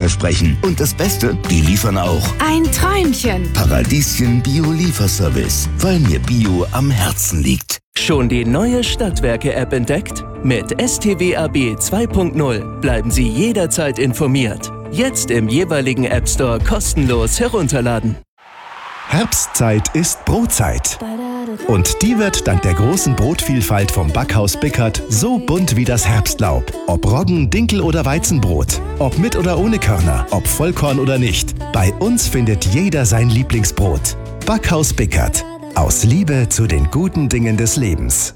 versprechen. Und das Beste, die liefern auch. Ein Träumchen. Paradieschen Bio-Lieferservice, weil mir Bio am Herzen liegt. Schon die neue Stadtwerke-App entdeckt? Mit STWAB 2.0 bleiben Sie jederzeit informiert. Jetzt im jeweiligen App Store kostenlos herunterladen. Herbstzeit ist Brotzeit. Und die wird dank der großen Brotvielfalt vom Backhaus Bickert so bunt wie das Herbstlaub. Ob Roggen, Dinkel oder Weizenbrot, ob mit oder ohne Körner, ob Vollkorn oder nicht. Bei uns findet jeder sein Lieblingsbrot. Backhaus Bickert. Aus Liebe zu den guten Dingen des Lebens.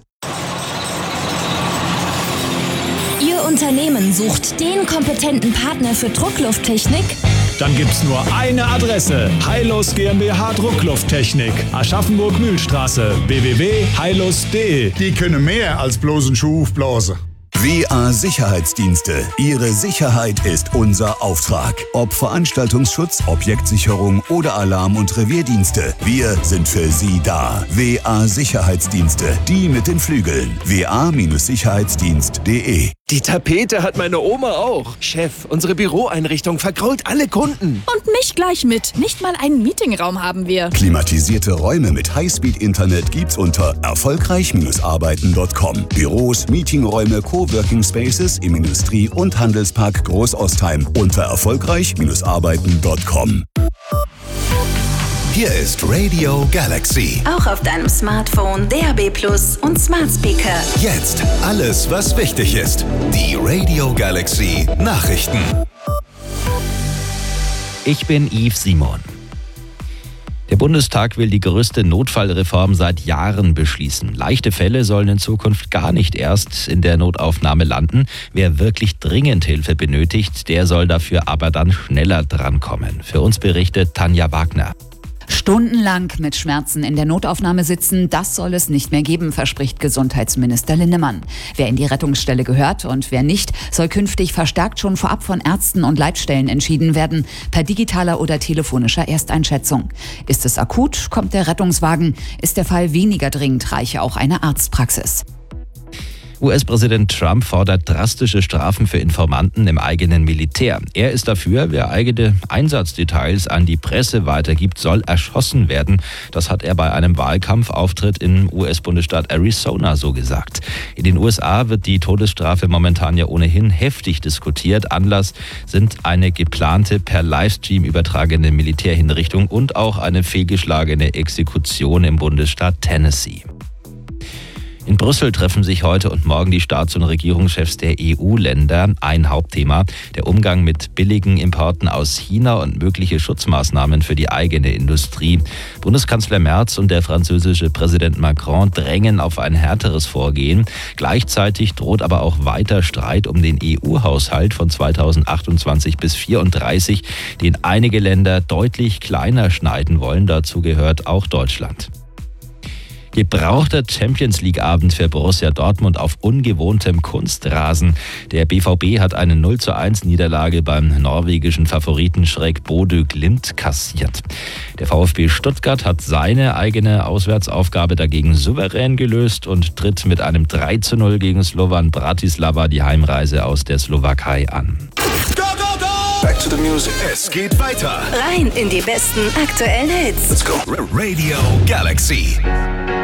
Ihr Unternehmen sucht den kompetenten Partner für Drucklufttechnik? Dann gibt's nur eine Adresse. Heilus GmbH Drucklufttechnik. Aschaffenburg-Mühlstraße. www.heilus.de. Die können mehr als bloß einen Schuh aufblasen. WA Sicherheitsdienste. Ihre Sicherheit ist unser Auftrag. Ob Veranstaltungsschutz, Objektsicherung oder Alarm- und Revierdienste. Wir sind für Sie da. WA Sicherheitsdienste. Die mit den Flügeln. wa-sicherheitsdienst.de. Die Tapete hat meine Oma auch. Chef, unsere Büroeinrichtung vergrault alle Kunden. Und mich gleich mit. Nicht mal einen Meetingraum haben wir. Klimatisierte Räume mit Highspeed-Internet gibt's unter erfolgreich-arbeiten.com. Büros, Meetingräume, Coworking Spaces im Industrie- und Handelspark Großostheim unter erfolgreich-arbeiten.com. Hier ist Radio Galaxy. Auch auf deinem Smartphone, DAB+ und Smart Speaker. Jetzt alles, was wichtig ist. Die Radio Galaxy Nachrichten. Ich bin Yves Simon. Der Bundestag will die größte Notfallreform seit Jahren beschließen. Leichte Fälle sollen in Zukunft gar nicht erst in der Notaufnahme landen. Wer wirklich dringend Hilfe benötigt, der soll dafür aber dann schneller drankommen. Für uns berichtet Tanja Wagner. Stundenlang mit Schmerzen in der Notaufnahme sitzen, das soll es nicht mehr geben, verspricht Gesundheitsminister Linnemann. Wer in die Rettungsstelle gehört und wer nicht, soll künftig verstärkt schon vorab von Ärzten und Leitstellen entschieden werden, per digitaler oder telefonischer Ersteinschätzung. Ist es akut, kommt der Rettungswagen. Ist der Fall weniger dringend, reiche auch eine Arztpraxis. US-Präsident Trump fordert drastische Strafen für Informanten im eigenen Militär. Er ist dafür, wer eigene Einsatzdetails an die Presse weitergibt, soll erschossen werden. Das hat er bei einem Wahlkampfauftritt im US-Bundesstaat Arizona so gesagt. In den USA wird die Todesstrafe momentan ja ohnehin heftig diskutiert. Anlass sind eine geplante per Livestream übertragene Militärhinrichtung und auch eine fehlgeschlagene Exekution im Bundesstaat Tennessee. In Brüssel treffen sich heute und morgen die Staats- und Regierungschefs der EU-Länder. Ein Hauptthema, der Umgang mit billigen Importen aus China und mögliche Schutzmaßnahmen für die eigene Industrie. Bundeskanzler Merz und der französische Präsident Macron drängen auf ein härteres Vorgehen. Gleichzeitig droht aber auch weiter Streit um den EU-Haushalt von 2028 bis 2034, den einige Länder deutlich kleiner schneiden wollen. Dazu gehört auch Deutschland. Gebrauchter Champions-League-Abend für Borussia Dortmund auf ungewohntem Kunstrasen. Der BVB hat eine 0:1 beim norwegischen Favoriten Schalke Bodø Glimt kassiert. Der VfB Stuttgart hat seine eigene Auswärtsaufgabe dagegen souverän gelöst und tritt mit einem 3:0 gegen Slovan Bratislava die Heimreise aus der Slowakei an. Back to the music. Es geht weiter. Rein in die besten aktuellen Hits. Let's go. Radio Galaxy.